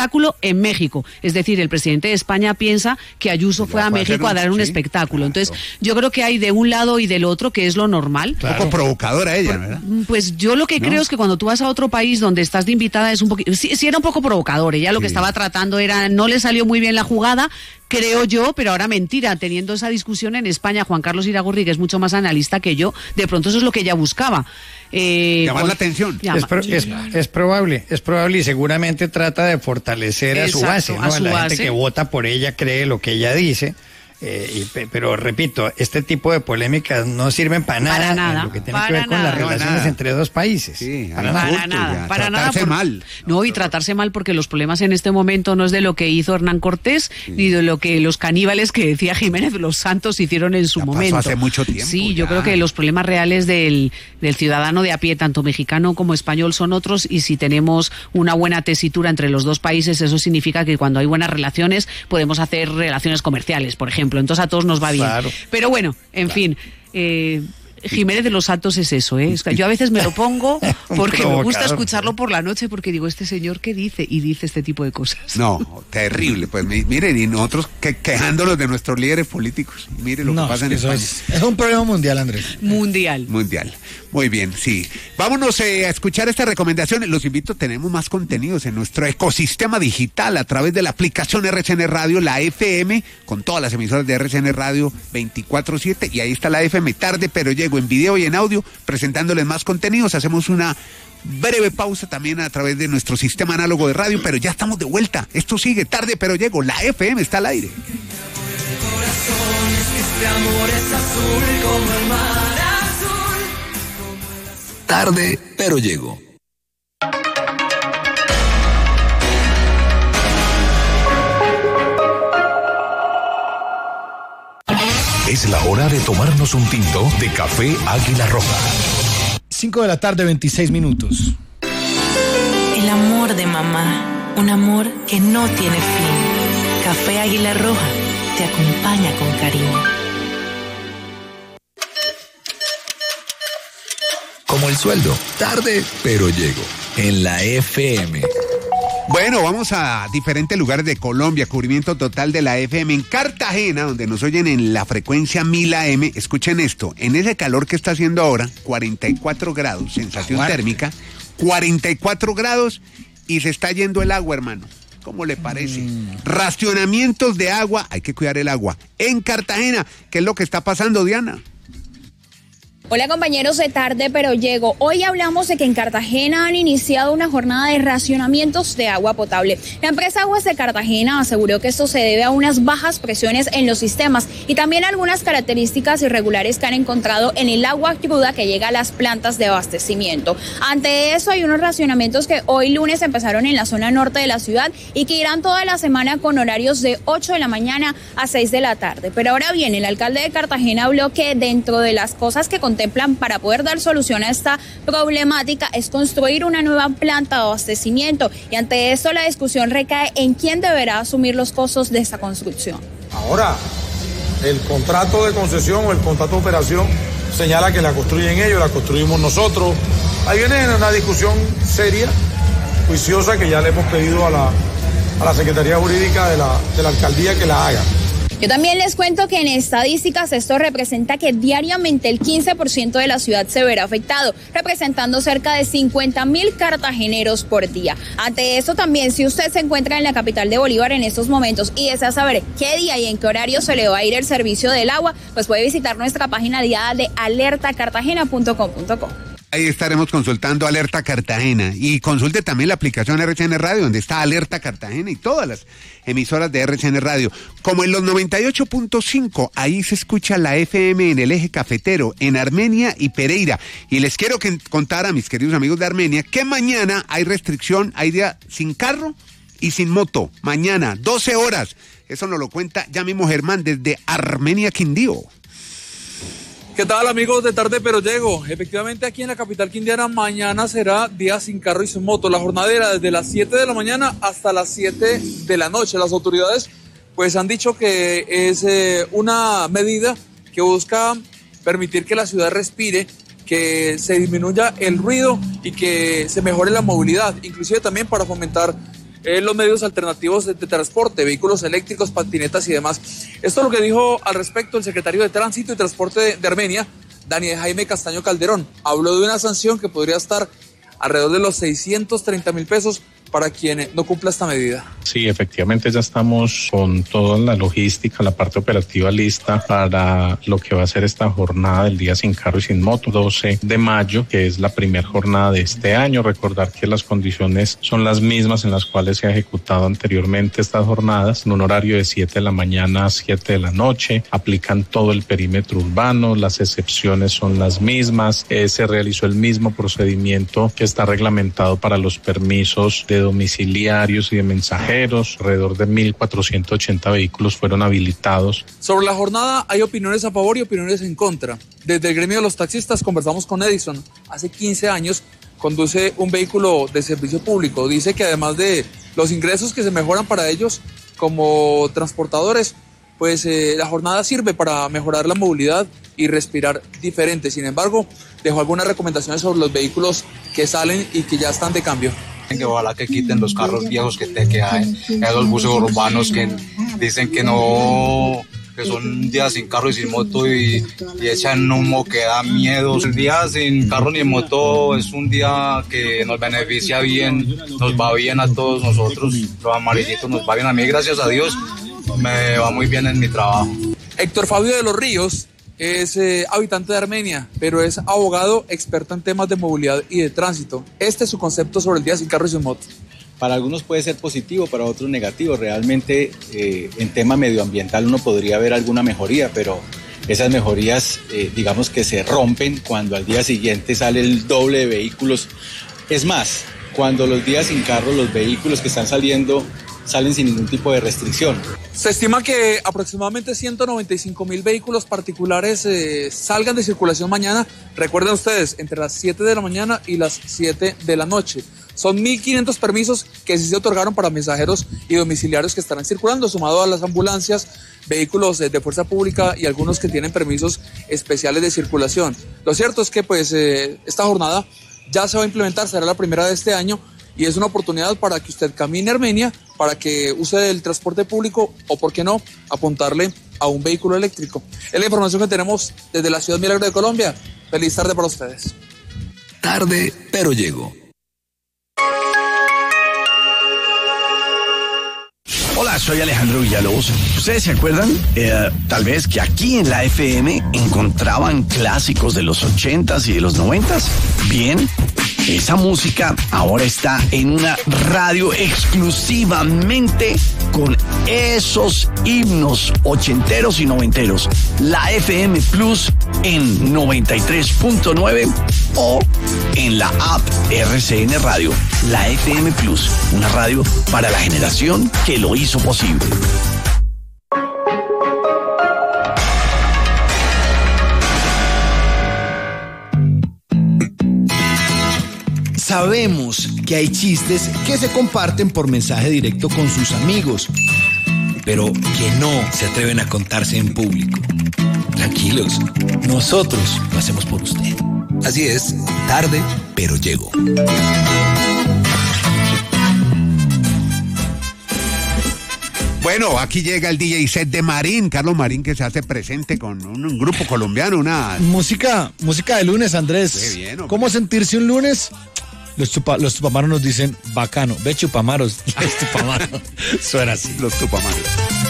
espectáculo en México. Es decir, el presidente de España piensa que Ayuso fue a México a dar un espectáculo. Claro. Entonces, yo creo que hay de un lado y del otro, que es lo normal. Claro. Un poco provocadora ella, ¿verdad? Pues yo lo que creo es que cuando tú vas a otro país donde estás de invitada es un poquito... Sí era un poco provocador. Ella lo que estaba tratando era... No le salió muy bien la jugada, creo yo, pero ahora mentira, teniendo esa discusión en España, Juan Carlos Iragorri, que es mucho más analista que yo, de pronto eso es lo que ella buscaba. Llamar la atención. Es probable y seguramente trata de fortalecer a su base, ¿no? A la gente que vota por ella cree lo que ella dice. Pero repito, este tipo de polémicas no sirven para nada, lo que tiene que ver con las relaciones entre dos países. Sí, para nada. Tratarse mal. No, y tratarse mal, porque los problemas en este momento no es de lo que hizo Hernán Cortés, ni de lo que los caníbales que decía Jiménez Los Santos hicieron en su momento. Pasó hace mucho tiempo. Sí, yo creo que los problemas reales del ciudadano de a pie, tanto mexicano como español, son otros, y si tenemos una buena tesitura entre los dos países, eso significa que cuando hay buenas relaciones podemos hacer relaciones comerciales, por ejemplo. Entonces a todos nos va bien. Claro. Pero bueno, en fin, Jiménez de Los Santos es eso, ¿eh? Yo a veces me lo pongo porque me gusta escucharlo por la noche, porque digo, este señor, ¿qué dice? Y dice este tipo de cosas. No, terrible. Pues miren, y nosotros quejándonos de nuestros líderes políticos. Miren lo que pasa en España. Es un problema mundial, Andrés. Mundial. Muy bien, sí. Vámonos a escuchar estas recomendaciones. Los invito, tenemos más contenidos en nuestro ecosistema digital a través de la aplicación RCN Radio, la FM, con todas las emisoras de RCN Radio 24/7, y ahí está la FM Tarde Pero Llego, en video y en audio, presentándoles más contenidos. Hacemos una breve pausa también a través de nuestro sistema análogo de radio, pero ya estamos de vuelta. Esto sigue, Tarde Pero Llego, la FM está al aire. Tarde Pero Llego. Es la hora de tomarnos un tinto de café Águila Roja. 5:26 p.m. El amor de mamá, un amor que no tiene fin. Café Águila Roja te acompaña con cariño. Como el sueldo, Tarde Pero Llego, en la FM. Bueno, vamos a diferentes lugares de Colombia, cubrimiento total de la FM en Cartagena, donde nos oyen en la frecuencia 1000 AM. Escuchen esto, en ese calor que está haciendo ahora, 44 grados, sensación térmica, 44 grados, y se está yendo el agua, hermano. ¿Cómo le parece? Racionamientos de agua, hay que cuidar el agua. En Cartagena, ¿qué es lo que está pasando, Diana? Hola compañeros de Tarde Pero Llego. Hoy hablamos de que en Cartagena han iniciado una jornada de racionamientos de agua potable. La empresa Aguas de Cartagena aseguró que esto se debe a unas bajas presiones en los sistemas y también a algunas características irregulares que han encontrado en el agua cruda que llega a las plantas de abastecimiento. Ante eso hay unos racionamientos que hoy lunes empezaron en la zona norte de la ciudad y que irán toda la semana con horarios de 8 de la mañana a 6 de la tarde. Pero ahora bien, el alcalde de Cartagena habló que dentro de las cosas que contemplan para poder dar solución a esta problemática es construir una nueva planta de abastecimiento, y ante esto la discusión recae en quién deberá asumir los costos de esta construcción. Ahora, el contrato de concesión o el contrato de operación señala que la construyen ellos, la construimos nosotros. Ahí viene una discusión seria, juiciosa, que ya le hemos pedido a la Secretaría Jurídica de la Alcaldía que la haga. Yo también les cuento que en estadísticas esto representa que diariamente el 15% de la ciudad se verá afectado, representando cerca de 50.000 cartageneros por día. Ante esto también, si usted se encuentra en la capital de Bolívar en estos momentos y desea saber qué día y en qué horario se le va a ir el servicio del agua, pues puede visitar nuestra página diaria de alertacartagena.com.co. Ahí estaremos consultando Alerta Cartagena, y consulte también la aplicación RCN Radio, donde está Alerta Cartagena y todas las emisoras de RCN Radio. Como en los 98.5, ahí se escucha la FM en el eje cafetero, en Armenia y Pereira. Y les quiero contar a mis queridos amigos de Armenia que mañana hay restricción, hay día sin carro y sin moto. Mañana, 12 horas. Eso nos lo cuenta ya mismo Germán desde Armenia, Quindío. ¿Qué tal, amigos de Tarde Pero Llego? Efectivamente, aquí en la capital quindiana mañana será día sin carro y sin moto. La jornada era desde las 7 de la mañana hasta las 7 de la noche. Las autoridades pues han dicho que es una medida que busca permitir que la ciudad respire, que se disminuya el ruido y que se mejore la movilidad, inclusive también para fomentar los medios alternativos de transporte, vehículos eléctricos, patinetas y demás. Esto es lo que dijo al respecto el secretario de Tránsito y Transporte de Armenia, Daniel Jaime Castaño Calderón. Habló de una sanción que podría estar alrededor de los 630.000 pesos para quien no cumpla esta medida. Sí, efectivamente ya estamos con toda la logística, la parte operativa lista para lo que va a ser esta jornada del Día Sin Carro y Sin Moto, 12 de mayo, que es la primera jornada de este año. Recordar que las condiciones son las mismas en las cuales se ha ejecutado anteriormente estas jornadas, en un horario de 7 de la mañana a 7 de la noche, aplican todo el perímetro urbano, las excepciones son las mismas, se realizó el mismo procedimiento que está reglamentado para los permisos de domiciliarios y de mensajeros. Alrededor de 1.480 vehículos fueron habilitados. Sobre la jornada hay opiniones a favor y opiniones en contra. Desde el gremio de los taxistas conversamos con Edison. Hace 15 años conduce un vehículo de servicio público. Dice que además de los ingresos que se mejoran para ellos como transportadores, pues la jornada sirve para mejorar la movilidad y respirar diferente. Sin embargo, dejó algunas recomendaciones sobre los vehículos que salen y que ya están de cambio. Que ojalá que quiten los carros viejos que hay los buses urbanos que dicen que no, que son días sin carro y sin moto y echan humo que da miedo. El día sin carro ni moto es un día que nos beneficia bien, nos va bien a todos nosotros, los amarillitos nos va bien. A mí, gracias a Dios, me va muy bien en mi trabajo. Héctor Fabio de los Ríos es habitante de Armenia, pero es abogado experto en temas de movilidad y de tránsito. Este es su concepto sobre el Día Sin Carro y Sin Moto. Para algunos puede ser positivo, para otros negativo. Realmente en tema medioambiental uno podría ver alguna mejoría, pero esas mejorías digamos que se rompen cuando al día siguiente sale el doble de vehículos. Es más, cuando los días sin carro, los vehículos que están saliendo salen sin ningún tipo de restricción. Se estima que aproximadamente 195.000 vehículos particulares salgan de circulación mañana. Recuerden ustedes, entre las 7 de la mañana y las 7 de la noche. Son 1.500 permisos que sí se otorgaron para mensajeros y domiciliarios que estarán circulando, sumado a las ambulancias, vehículos de fuerza pública y algunos que tienen permisos especiales de circulación. Lo cierto es que pues esta jornada ya se va a implementar, será la primera de este año, y es una oportunidad para que usted camine a Armenia, para que use el transporte público o, por qué no, apuntarle a un vehículo eléctrico. Es la información que tenemos desde la Ciudad Milagro de Colombia. Feliz tarde para ustedes. Tarde, pero llego. Hola, soy Alejandro Villalobos. ¿Ustedes se acuerdan? Tal vez que aquí en la FM encontraban clásicos de los 80s y de los 90s. Bien, esa música ahora está en una radio exclusivamente con esos himnos ochenteros y noventeros. La FM Plus en 93.9 o en la app RCN Radio. La FM Plus, una radio para la generación que lo hizo posible. Sabemos que hay chistes que se comparten por mensaje directo con sus amigos, pero que no se atreven a contarse en público. Tranquilos, nosotros lo hacemos por usted. Así es, tarde, pero llego. Bueno, aquí llega el DJ set de Marín, Carlos Marín, que se hace presente con un grupo colombiano, una... Música de lunes, Andrés. Qué bien, hombre. ¿Cómo sentirse un lunes? Los tupamaros nos dicen bacano. Ve, chupamaros. Los tupamaros. Suena así. Los tupamaros.